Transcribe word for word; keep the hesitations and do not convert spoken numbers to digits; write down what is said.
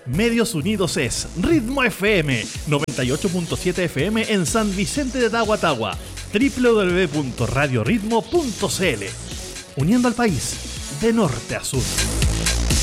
Medios Unidos es Ritmo F M, noventa y ocho punto siete F M en San Vicente de Tagua, doble u doble u doble u punto radio ritmo punto c l. Uniendo al país de norte a sur.